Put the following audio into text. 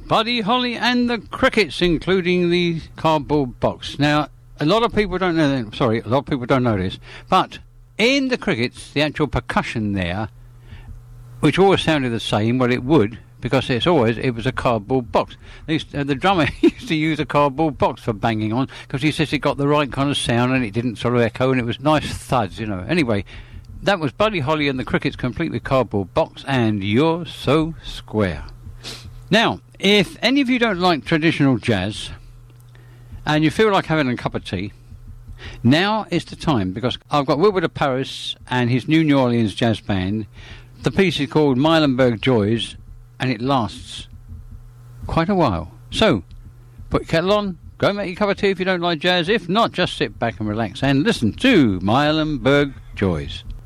Buddy Holly and the Crickets, including the cardboard box. Now, a lot of people don't know this, but in the Crickets, the actual percussion there, which always sounded the same, well, it would, because it was a cardboard box. The drummer used to use a cardboard box for banging on, because he says it got the right kind of sound and it didn't sort of echo, and it was nice thuds, Anyway, that was Buddy Holly and the Crickets, complete with cardboard box, and You're So Square. Now, if any of you don't like traditional jazz, and you feel like having a cup of tea, now is the time, because I've got Wilbur de Paris and his New Orleans jazz band. The piece is called Meilenberg Joys, and it lasts quite a while. So, put your kettle on, go make your cup of tea if you don't like jazz. If not, just sit back and relax and listen to Meilenberg Joys.